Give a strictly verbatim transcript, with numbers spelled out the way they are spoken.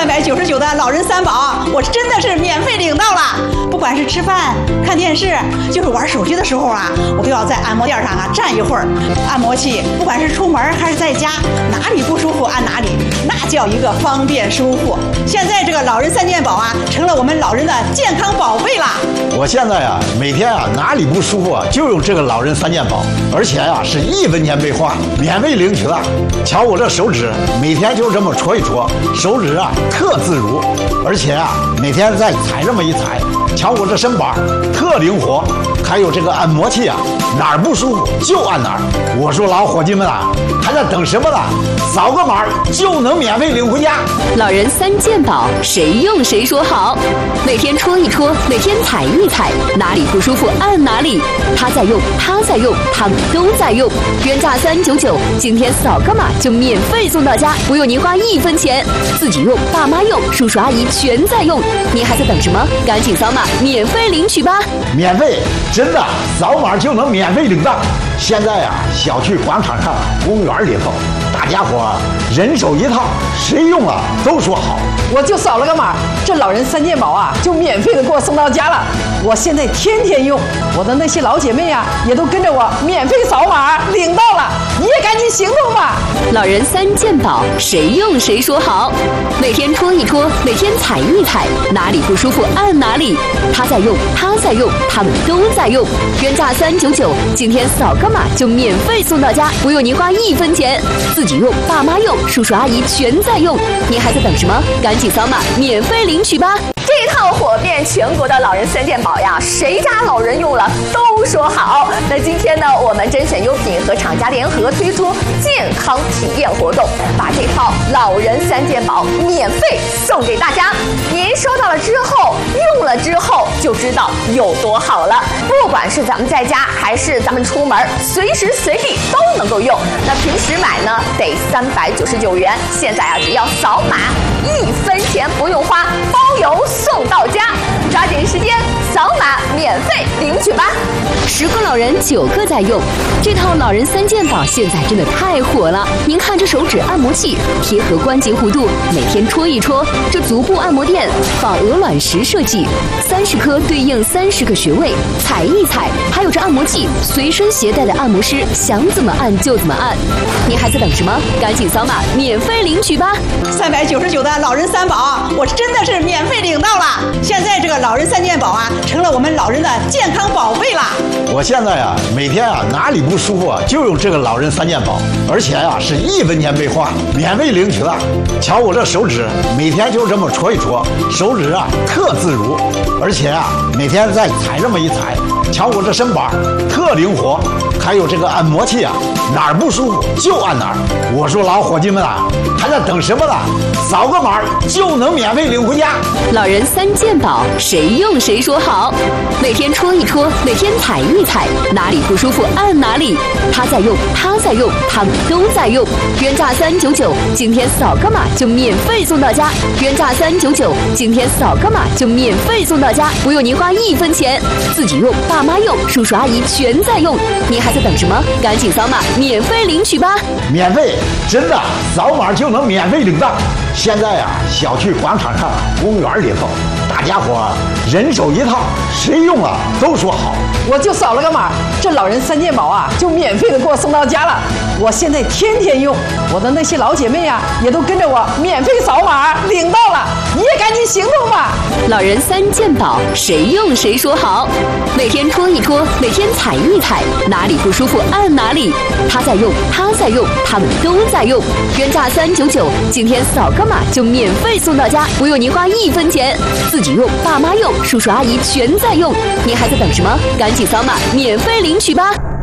三百九十九的老人三宝，我真的是免费领到了。不管是吃饭、看电视，就是玩手机的时候啊，我都要在按摩垫上啊站一会儿。按摩器，不管是出门还是在家，哪里不舒服按哪里，那叫一个方便舒服。现在这个老人三件宝啊，成了我们老人的健康宝贝啦。 我现在啊，每天啊哪里不舒服啊，就用这个老人三件宝，而且啊是一分钱没花，免费领取了。瞧我这手指，每天就这么戳一戳，手指啊特自如，而且啊每天再踩这么一踩，瞧我这身板特灵活。还有这个按摩器啊，哪儿不舒服就按哪儿。我说老伙计们啊，还在等什么呢？扫个码就能免费领回家。 老人三件宝，谁用谁说好。每天戳一戳，每天踩一踩，哪里不舒服按哪里。他在用，他在用，他们都在用。原价三九九，今天扫个码就免费送到家，不用您花一分钱。自己用，爸妈用，叔叔阿姨全在用。您还在等什么？赶紧扫码免费领取吧！ 免费。真的，扫码就能免费领到。现在啊，小区广场上、公园里头，大家伙人手一套，谁用了都说好。 我就扫了个码，这老人三件宝啊，就免费的给我送到家了。我现在天天用，我的那些老姐妹啊，也都跟着我免费扫码领到了。你也赶紧行动吧！ 老人三件宝，谁用谁说好。每天戳一戳，每天踩一踩，哪里不舒服按哪里。他在用，他在用，他们都在用。原价三九九，今天扫个码就免费送到家，不用您花一分钱。自己用，爸妈用，叔叔阿姨全在用。您还在等什么？赶紧扫码免费领取吧！ 这套火遍全国的老人三件宝呀，谁家老人用了都说好。那今天呢，我们甄选优品和厂家联合推出健康体验活动，把这套老人三件宝免费送给大家。您收到了之后，用了之后就知道有多好了。不管是咱们在家还是咱们出门，随时随地都能够用。那平时买呢得三百九十九元，现在啊只要扫码，一分钱不用花，包邮送到家。抓紧时间扫码免费领取吧！ 十个老人九个在用，这套老人三件宝现在真的太火了。您看这手指按摩器贴合关节弧度，每天戳一戳。这足部按摩垫仿鹅卵石设计，三十颗对应三十个穴位，踩一踩。还有这按摩器随身携带的按摩师，想怎么按就怎么按。您还在等什么？赶紧扫码免费领取吧！ 三百九十九的老人三宝，我真的是免费领到了。现在这个老人三件宝啊，成了我们老人的健康宝贝啦。 我现在啊，每天啊哪里不舒服啊，就用这个老人三件宝，而且啊是一分钱没花，免费领取了。瞧我这手指，每天就这么戳一戳，手指啊特自如，而且啊每天再踩这么一踩，瞧我这身板特灵活。还有这个按摩器啊，哪儿不舒服就按哪儿。我说老伙计们啊，还在等什么呢？扫个码就能免费领回家。 老人三件宝，谁用谁说好。每天戳一戳，每天踩一踩，哪里不舒服按哪里。他在用，他在用，他们都在用。原价三九九，今天扫个码就免费送到家。原价三九九，今天扫个码就免费送到家，不用您花一分钱。自己用，爸妈用，叔叔阿姨全在用。您还在等什么？赶紧扫码免费领取吧！ 免费，真的，扫码就能免费领到。现在啊，小区广场上、公园里头，大家伙人手一套，谁用了都说好。 我就扫了个码，这老人三件宝啊，就免费的给我送到家了。我现在天天用，我的那些老姐妹啊，也都跟着我免费扫码领到了。你也赶紧行动吧！ 老人三件宝，谁用谁说好。每天戳一戳，每天踩一踩，哪里不舒服按哪里。他在用，他在用，他们都在用。原价三九九，今天扫个码就免费送到家，不用您花一分钱。自己用，爸妈用，叔叔阿姨全在用。您还在等什么？赶紧扫码免费领取吧！